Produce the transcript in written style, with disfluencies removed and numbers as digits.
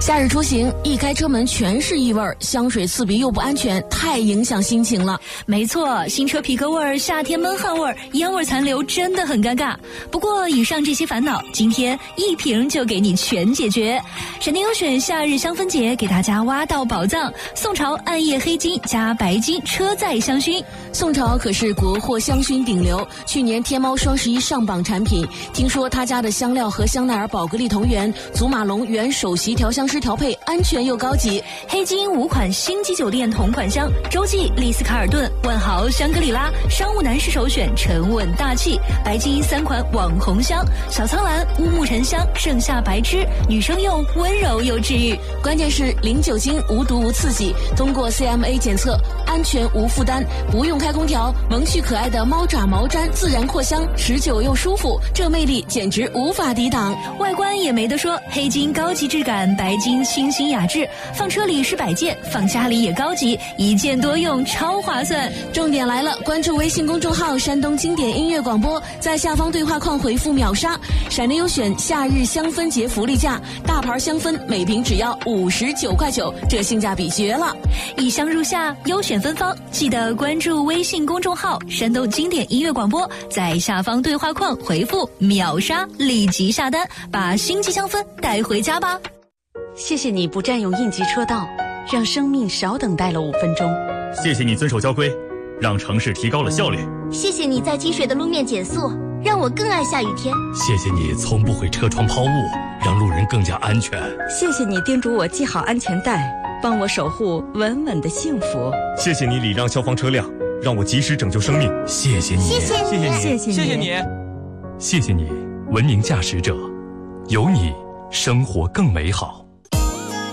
夏日出行，一开车门全是异味，香水刺鼻又不安全，太影响心情了。 没错，新车皮革味，夏天闷汗味，烟味残留，真的很尴尬。不过以上这些烦恼，今天一瓶就给你全解决。闪电优选夏日香氛节给大家挖到宝藏，宋朝暗夜黑金加白金车载香薰。 宋朝可是国货香薰顶流，去年天猫双11上榜产品。听说他家的香料和香奈儿宝格丽同源，祖马龙原首席调香师调配，安全又高级。 黑金5款星级酒店同款香，洲际、丽思卡尔顿、万豪、香格里拉，商务男士首选，沉稳大气。白金3款网红香，小苍兰、乌木沉香、盛夏白芝，女生用，温柔又治愈。 关键是零酒精、无毒无刺激，通过 CMA 检测，安全无负担，不用开空调，萌趣可爱的猫爪毛毡自然扩香，持久又舒服，这魅力简直无法抵挡。 外观也没得说，黑金高级质感，白金清新雅致，放车里是摆件，放家里也高级，一件多用，超划算。 重点来了，关注微信公众号山东经典音乐广播，在下方对话框回复秒杀，闪电优选夏日香氛节福利价，大牌香氛每瓶只要59块9，这性价比绝了。 一香入夏，优选芬芳，记得关注微信公众号山东经典音乐广播，在下方对话框回复秒杀，立即下单，把星级香氛带回家吧。 谢谢你不占用应急车道，让生命少等待了5分钟。 谢谢你遵守交规，让城市提高了效率。 谢谢你在积水的路面减速，让我更爱下雨天。 谢谢你从不会车窗抛物，让路人更加安全。 谢谢你叮嘱我系好安全带，帮我守护稳稳的幸福。 谢谢你礼让消防车辆，让我及时拯救生命。 谢谢你， 谢谢你， 谢谢你， 谢谢你， 谢谢你，文明驾驶者，有你，生活更美好。